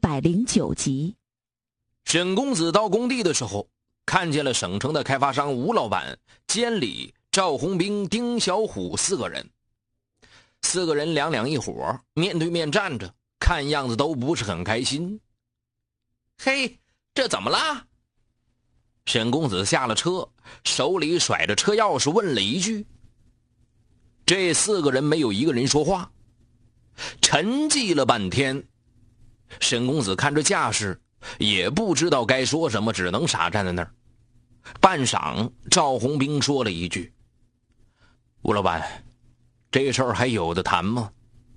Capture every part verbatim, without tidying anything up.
百零九集。 沈公子到工地的时候，看见了省城的开发商吴老板、监理、赵红兵、丁小虎四个人。四个人两两一伙，面对面站着，看样子都不是很开心。嘿，这怎么啦？沈公子下了车，手里甩着车钥匙问了一句。这四个人没有一个人说话，沉寂了半天。沈公子看着架势，也不知道该说什么，只能傻站在那儿。半晌，赵红兵说了一句：“吴老板，这事儿还有的谈吗？”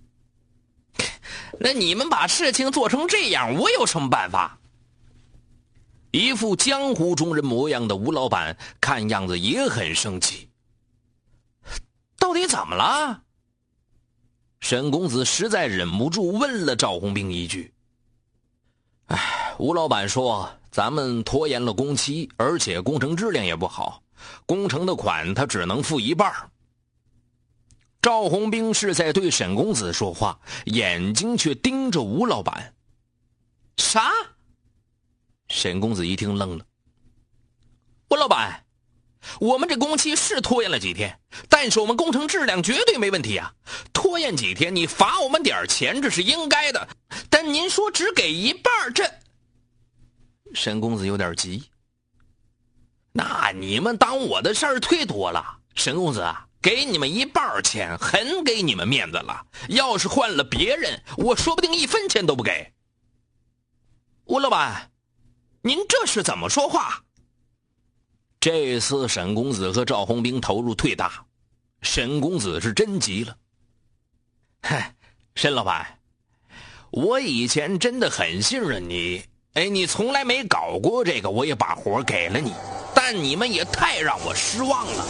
那你们把事情做成这样，我有什么办法？一副江湖中人模样的吴老板看样子也很生气。到底怎么了？沈公子实在忍不住问了赵红兵一句。哎，吴老板说咱们拖延了工期，而且工程质量也不好，工程的款他只能付一半。赵红兵是在对沈公子说话，眼睛却盯着吴老板。啥？沈公子一听愣了。吴老板，我们这工期是拖延了几天，但是我们工程质量绝对没问题啊！拖延几天你罚我们点钱，这是应该的，但您说只给一半，这……沈公子有点急。那你们当我的事儿忒多了，沈公子啊，给你们一半钱，很给你们面子了。要是换了别人，我说不定一分钱都不给。吴老板，您这是怎么说话？这次沈公子和赵红兵投入忒大，沈公子是真急了。嗨，沈老板，我以前真的很信任你，哎，你从来没搞过这个，我也把活给了你，但你们也太让我失望了。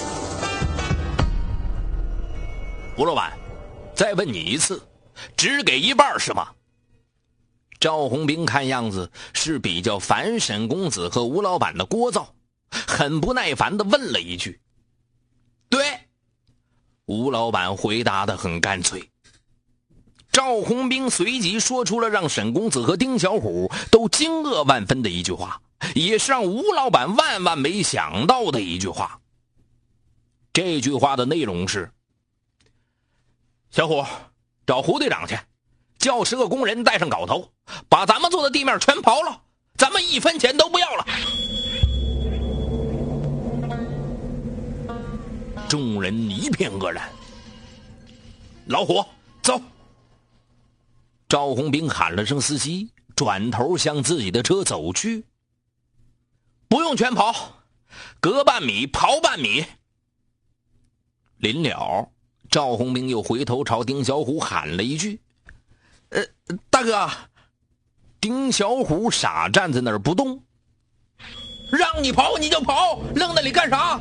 吴老板，再问你一次，只给一半是吗？赵红兵看样子是比较烦沈公子和吴老板的聒噪，很不耐烦地问了一句。对，吴老板回答得很干脆。赵红兵随即说出了让沈公子和丁小虎都惊愕万分的一句话，也是让吴老板万万没想到的一句话。这句话的内容是：小虎，找胡队长去，叫十个工人带上镐头，把咱们做的地面全刨了，咱们一分钱都不要了。众人一片愕然。老虎，走！赵红兵喊了声司机，转头向自己的车走去。不用全刨，隔半米刨半米。临了，赵红兵又回头朝丁小虎喊了一句：“呃，大哥。”丁小虎傻站在那儿不动。让你刨你就刨，愣那里干啥？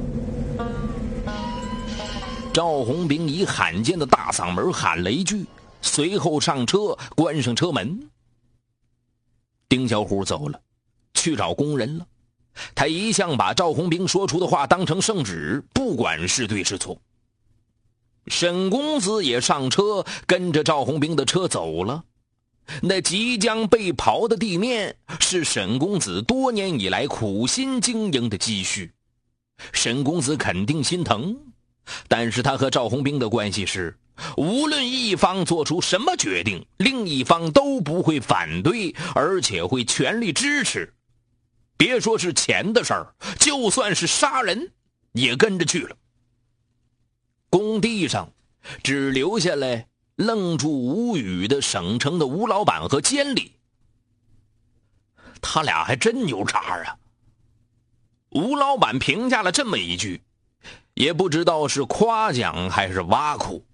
赵红兵以罕见的大嗓门喊了一句，随后上车，关上车门。丁小虎走了，去找工人了。他一向把赵红兵说出的话当成圣旨，不管是对是错。沈公子也上车，跟着赵红兵的车走了。那即将被刨的地面是沈公子多年以来苦心经营的积蓄，沈公子肯定心疼，但是他和赵红兵的关系是，无论一方做出什么决定，另一方都不会反对，而且会全力支持。别说是钱的事儿，就算是杀人也跟着去了。工地上只留下来愣住无语的省城的吴老板和监理。他俩还真牛叉啊！吴老板评价了这么一句，也不知道是夸奖还是挖苦。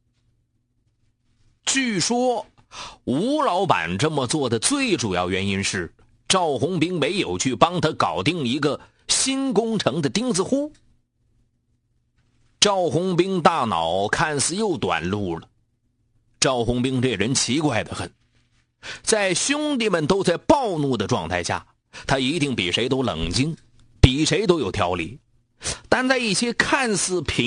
据说吴老板这么做的最主要原因是赵红兵没有去帮他搞定一个新工程的钉子户。赵红兵大脑看似又短路了。赵红兵这人奇怪得很，在兄弟们都在暴怒的状态下，他一定比谁都冷静，比谁都有条理，但在一些看似平